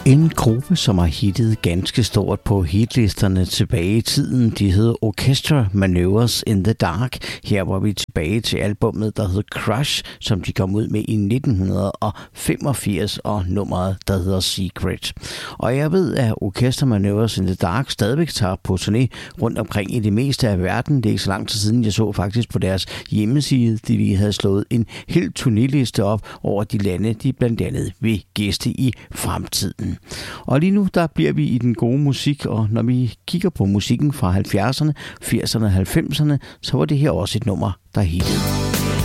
En gruppe, som har hittet ganske stort på hitlisterne tilbage i tiden, de hed Orchestra Manoeuvres in the Dark. Her var vi tilbage til albummet, der hed Crush, som de kom ud med i 1985, og nummeret, der hedder Secret. Og jeg ved, at Orchestra Manoeuvres in the Dark stadigvæk tager på turné rundt omkring i det meste af verden. Det er ikke så lang tid siden, jeg så faktisk på deres hjemmeside, de havde slået en hel turnéliste op over de lande, de blandt andet vil gæste i fremtiden. Og lige nu, der bliver vi i den gode musik, og når vi kigger på musikken fra 70'erne, 80'erne og 90'erne, så var det her også et nummer, der hittede.